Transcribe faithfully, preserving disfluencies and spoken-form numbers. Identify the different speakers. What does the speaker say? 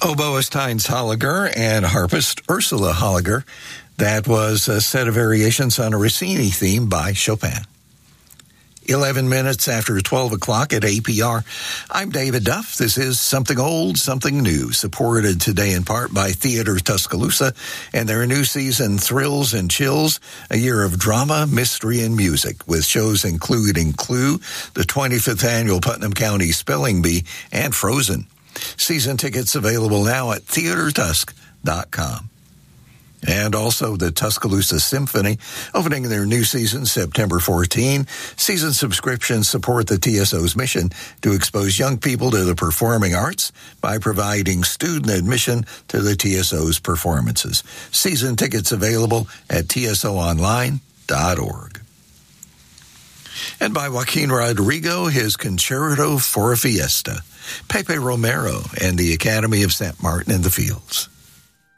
Speaker 1: Oboist Heinz Holliger and harpist Ursula Holliger. That was a set of variations on a Rossini theme by Chopin. eleven minutes after twelve o'clock at A P R. I'm David Duff. This is Something Old, Something New, supported today in part by Theater Tuscaloosa and their new season Thrills and Chills, a year of drama, mystery, and music, with shows including Clue, the twenty-fifth Annual Putnam County Spelling Bee, and Frozen. Season tickets available now at theater tusk dot com. And also the Tuscaloosa Symphony, opening their new season September fourteenth. Season subscriptions support the T S O's mission to expose young people to the performing arts by providing student admission to the T S O's performances. Season tickets available at T S O online dot org. And by Joaquin Rodrigo, his Concerto for a Fiesta, Pepe Romero, and the Academy of Saint Martin in the Fields.